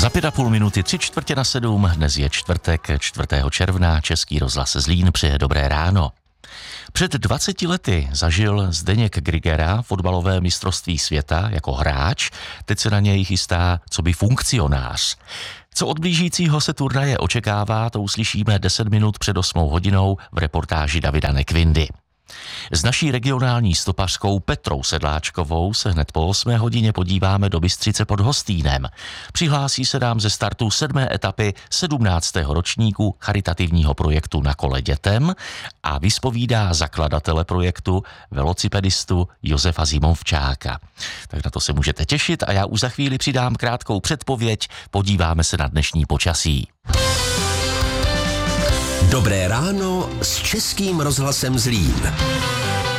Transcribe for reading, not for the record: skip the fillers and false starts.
Za 5,5 minuty 6:45, dnes je čtvrtek 4. června, Český rozhlas Zlín přeje dobré ráno. Před 20 lety zažil Zdeněk Grigera fotbalové mistrovství světa jako hráč, teď se na něj chystá coby funkcionář. Co od blížícího se turnaje očekává, to uslyšíme 10 minut před 8 hodinou v reportáži Davida Nekvindy. S naší regionální stopařkou Petrou Sedláčkovou se hned po 8 hodině podíváme do Bystřice pod Hostýnem. Přihlásí se nám ze startu 7. etapy 17. ročníku charitativního projektu Na kole dětem a vyspovídá zakladatele projektu, velocipedistu Josefa Zimovčáka. Tak na to se můžete těšit a já už za chvíli přidám krátkou předpověď, podíváme se na dnešní počasí. Dobré ráno s Českým rozhlasem Zlín.